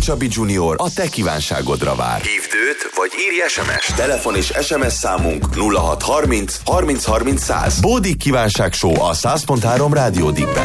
Csabi Junior a te kívánságodra vár. Hívd őt, vagy írj SMS-t. Telefon és SMS számunk 0630 30 30 100. Bódik kívánság show a 100.3 Rádió Dibben.